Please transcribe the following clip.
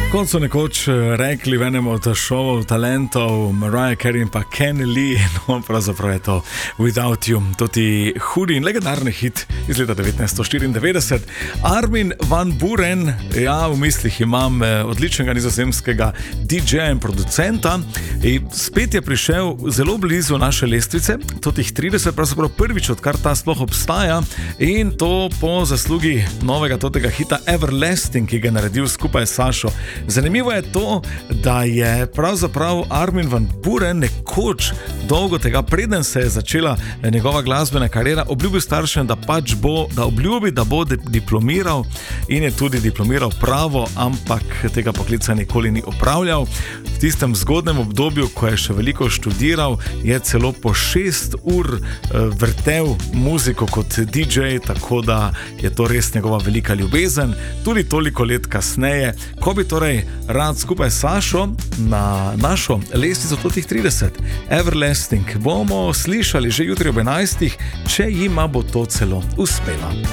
Kot so nekoč rekli v enem od šovov talentov Mariah Carey in pa Kenny Lee, no pravzaprav je to Without You, tudi hudi in legendarni hit iz leta 1994. Armin van Buuren, ja, v mislih imam odličnega nizozemskega DJ-ja in producenta, in spet je prišel zelo blizu naše lestvice, to tih 30, pravzaprav prvič, odkar ta sploh obstaja, in to po zaslugi novega totega hita Everlasting, ki ga je naredil skupaj s Sašo. Zanimivo je to, da je pravzaprav Armin van Buuren nekoč dolgo tega, preden se je začela njegova glasbena kariera, obljubil staršem, da pač bo, da obljubi, da bo diplomiral, in je tudi diplomiral pravo, ampak tega poklica nikoli ni opravljal. V tistem zgodnem obdobju, ko je še veliko študiral, je celo po 6 ur vrtel muziko kot DJ, tako da je to res njegova velika ljubezen. Tudi toliko let kasneje, ko bi torej rad skupaj s Sašo na našo lestvico totih 30 Everlasting bomo slišali že jutri ob 11, če jima bo to celo uspelo.